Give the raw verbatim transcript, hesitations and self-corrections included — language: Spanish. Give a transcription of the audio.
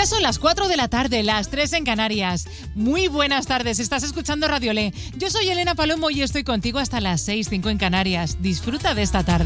Ya son las cuatro de la tarde, las tres en Canarias. Muy buenas tardes, estás escuchando Radio Le. Yo soy Elena Palomo y estoy contigo hasta las seis, cinco en Canarias. Disfruta de esta tarde.